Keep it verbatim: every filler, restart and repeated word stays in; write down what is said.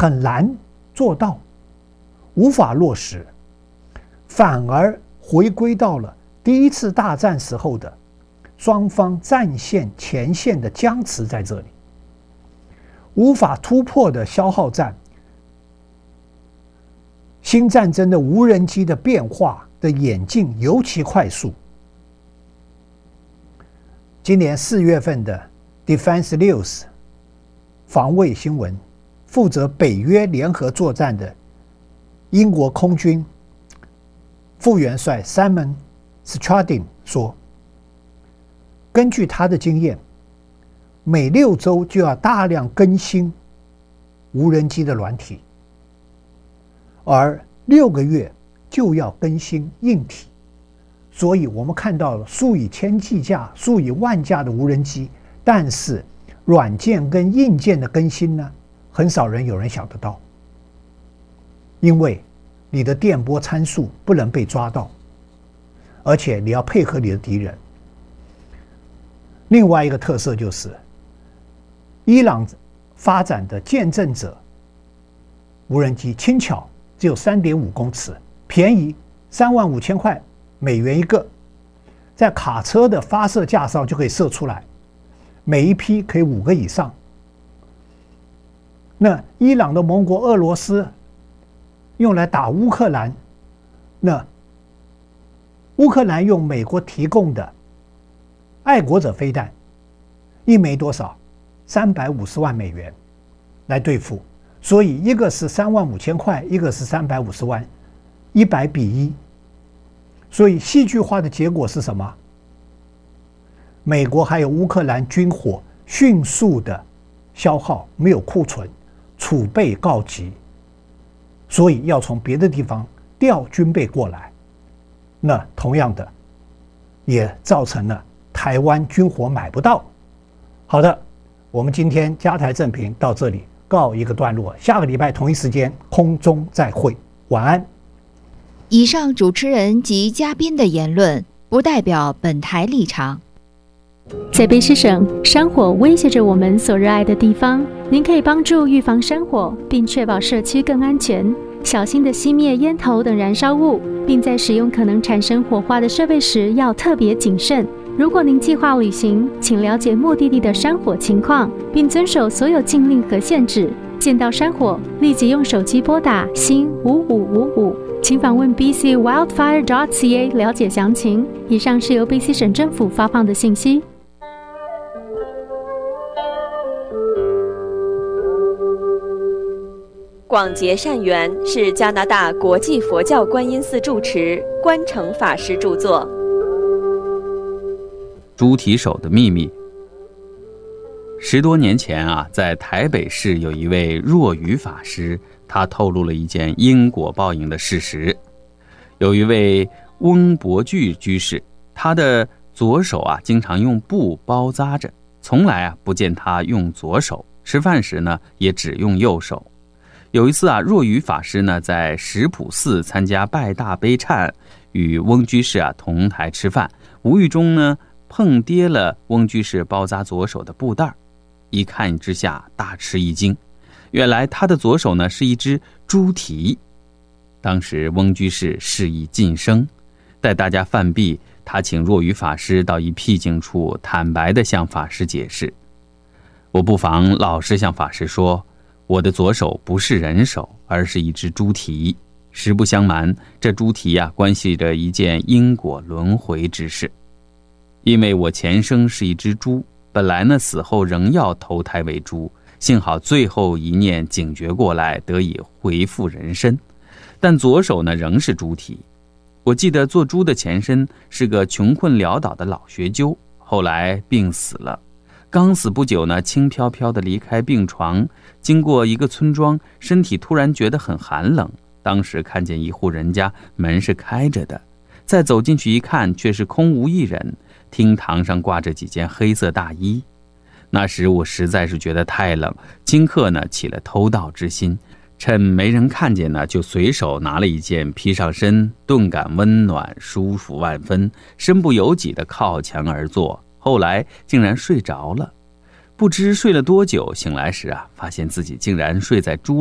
很难做到，无法落实，反而回归到了第一次大战时候的双方战线前线的僵持在这里，无法突破的消耗战。新战争的无人机的变化的演进尤其快速。今年四月份的 Defense News 防卫新闻，负责北约联合作战的英国空军副元帅 Simon Stradin 说，根据他的经验，每六周就要大量更新无人机的软体，而六个月就要更新硬体。所以我们看到了数以千计架、数以万架的无人机，但是软件跟硬件的更新呢，很少人有人想得到，因为你的电波参数不能被抓到，而且你要配合你的敌人。另外一个特色就是，伊朗发展的见证者无人机轻巧，只有 三点五公尺，便宜三万五千块美元一个，在卡车的发射架上就可以射出来，每一批可以五个以上。那伊朗的盟国俄罗斯用来打乌克兰，那乌克兰用美国提供的爱国者飞弹，一枚多少？三百五十万美元来对付，所以一个是三万五千块，一个是三百五十万，一百比一。所以戏剧化的结果是什么？美国还有乌克兰军火迅速的消耗，没有库存，储备告急，所以要从别的地方调军备过来。那同样的，也造成了台湾军火买不到。好的，我们今天加台正评到这里告一个段落，下个礼拜同一时间空中再会，晚安。 以上主持人及嘉宾的言论不代表本台立场。 在卑诗省，山火威胁着我们所热爱的地方，您可以帮助预防山火，并确保社区更安全。小心地熄灭烟头等燃烧物，并在使用可能产生火花的设备时要特别谨慎。如果您计划旅行，请了解目的地的山火情况，并遵守所有禁令和限制。见到山火，立即用手机拨打星五五五五，请访问 b c wildfire dot c a 了解详情。以上是由 B C 省政府发放的信息。 广结善缘是加拿大国际佛教观音寺住持关诚法师著作。 猪蹄手的秘密。十多年前啊，在台北市有一位若愚法师，他透露了一件因果报应的事实。有一位翁伯具居士，他的左手啊经常用布包扎着，从来啊不见他用左手，吃饭时呢也只用右手。有一次啊，若愚法师呢在石浦寺参加拜大悲忏，与翁居士啊同台吃饭，无意中呢碰跌了翁居士包扎左手的布袋，一看之下大吃一惊，原来他的左手呢是一只猪蹄。当时翁居士示意噤声，待大家饭毕，他请若愚法师到一僻静处，坦白地向法师解释：我不妨老实向法师说，我的左手不是人手，而是一只猪蹄。实不相瞒，这猪蹄啊，关系着一件因果轮回之事。因为我前生是一只猪，本来呢死后仍要投胎为猪，幸好最后一念警觉过来，得以恢复人身，但左手呢仍是猪蹄。我记得做猪的前身是个穷困潦倒的老学究，后来病死了。刚死不久呢，轻飘飘地离开病床，经过一个村庄，身体突然觉得很寒冷。当时看见一户人家门是开着的，再走进去一看，却是空无一人，厅堂上挂着几件黑色大衣。那时我实在是觉得太冷，顷刻呢起了偷盗之心，趁没人看见呢，就随手拿了一件披上身，顿感温暖，舒服万分，身不由己地靠墙而坐。后来竟然睡着了，不知睡了多久，醒来时啊，发现自己竟然睡在猪